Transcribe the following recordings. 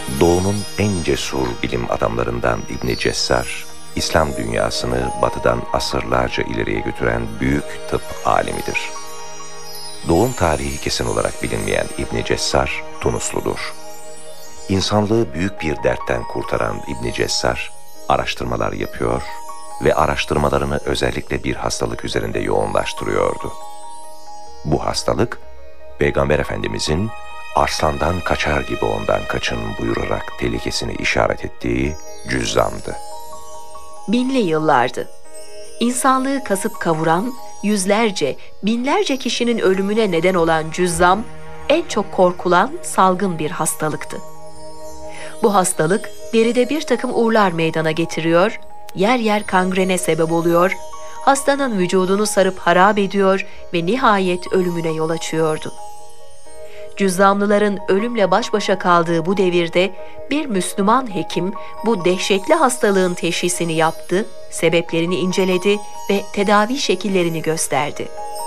Doğu'nun en cesur bilim adamlarından İbn Cessar, İslam dünyasını batıdan asırlarca ileriye götüren büyük tıp alimidir. Doğum tarihi kesin olarak bilinmeyen İbn Cessar, Tunusludur. İnsanlığı büyük bir dertten kurtaran İbn Cessar, araştırmalar yapıyor ve araştırmalarını özellikle bir hastalık üzerinde yoğunlaştırıyordu. Bu hastalık, Peygamber Efendimizin arslandan kaçar gibi ondan kaçın buyurarak tehlikesini işaret ettiği cüzzamdı. Binli yıllardı. İnsanlığı kasıp kavuran, yüzlerce, binlerce kişinin ölümüne neden olan cüzzam, en çok korkulan salgın bir hastalıktı. Bu hastalık deride bir takım uğurlar meydana getiriyor, yer yer kangrene sebep oluyor, hastanın vücudunu sarıp harap ediyor ve nihayet ölümüne yol açıyordu. Cüzzamlıların ölümle baş başa kaldığı bu devirde bir Müslüman hekim bu dehşetli hastalığın teşhisini yaptı, sebeplerini inceledi ve tedavi şekillerini gösterdi.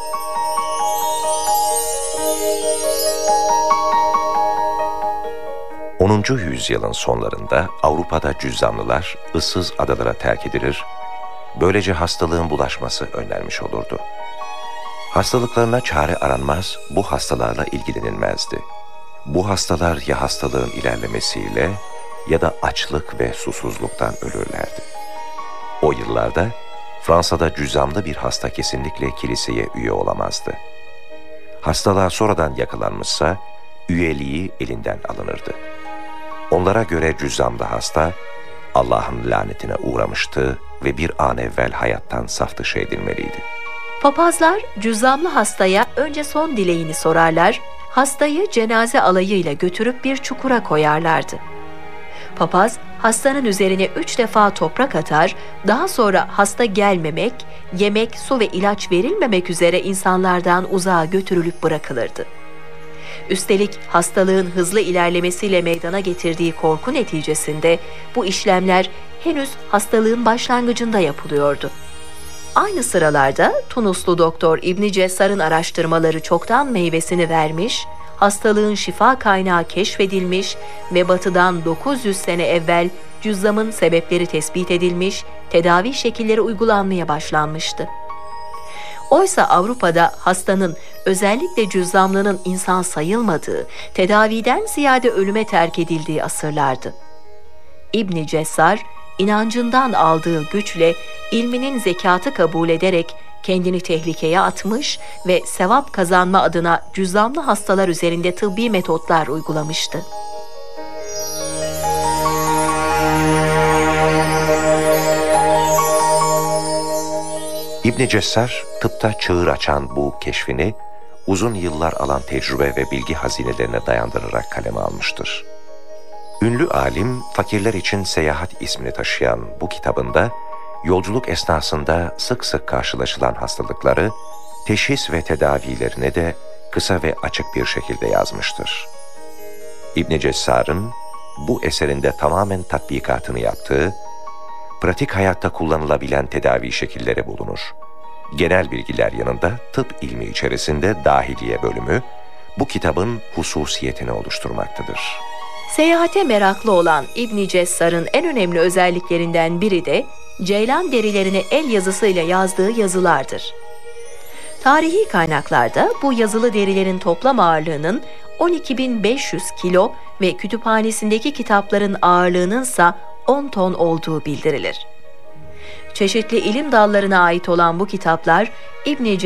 ...10. yüzyılın sonlarında Avrupa'da cüzzamlılar ıssız adalara terk edilir, böylece hastalığın bulaşması önlenmiş olurdu. Hastalıklarına çare aranmaz, bu hastalarla ilgilenilmezdi. Bu hastalar ya hastalığın ilerlemesiyle ya da açlık ve susuzluktan ölürlerdi. O yıllarda Fransa'da cüzzamlı bir hasta kesinlikle kiliseye üye olamazdı. Hastalığa sonradan yakalanmışsa üyeliği elinden alınırdı. Onlara göre cüzzamlı hasta Allah'ın lanetine uğramıştı ve bir an evvel hayattan saf dışı edilmeliydi. Papazlar cüzzamlı hastaya önce son dileğini sorarlar, hastayı cenaze alayıyla götürüp bir çukura koyarlardı. Papaz hastanın üzerine 3 defa toprak atar, daha sonra hasta gelmemek, yemek, su ve ilaç verilmemek üzere insanlardan uzağa götürülüp bırakılırdı. Üstelik hastalığın hızlı ilerlemesiyle meydana getirdiği korku neticesinde bu işlemler henüz hastalığın başlangıcında yapılıyordu. Aynı sıralarda Tunuslu doktor İbn Cessar'ın araştırmaları çoktan meyvesini vermiş, hastalığın şifa kaynağı keşfedilmiş ve batıdan 900 sene evvel cüzzamın sebepleri tespit edilmiş, tedavi şekilleri uygulanmaya başlanmıştı. Oysa Avrupa'da hastanın, özellikle cüzzamlının insan sayılmadığı, tedaviden ziyade ölüme terk edildiği asırlardı. İbn Cessar, inancından aldığı güçle ilminin zekatı kabul ederek kendini tehlikeye atmış ve sevap kazanma adına cüzzamlı hastalar üzerinde tıbbi metotlar uygulamıştı. İbn Cessar, tıpta çığır açan bu keşfini uzun yıllar alan tecrübe ve bilgi hazinelerine dayandırarak kaleme almıştır. Ünlü alim, Fakirler için Seyahat ismini taşıyan bu kitabında, yolculuk esnasında sık sık karşılaşılan hastalıkları, teşhis ve tedavilerine de kısa ve açık bir şekilde yazmıştır. İbn Cessar'ın bu eserinde tamamen tatbikatını yaptığı, pratik hayatta kullanılabilen tedavi şekilleri bulunur. Genel bilgiler yanında tıp ilmi içerisinde dahiliye bölümü, bu kitabın hususiyetini oluşturmaktadır. Seyahate meraklı olan İbn Cessar'ın en önemli özelliklerinden biri de ceylan derilerini el yazısıyla yazdığı yazılardır. Tarihi kaynaklarda bu yazılı derilerin toplam ağırlığının 12.500 kilo ve kütüphanesindeki kitapların ağırlığının ise 10 ton olduğu bildirilir. Çeşitli ilim dallarına ait olan bu kitaplar İbn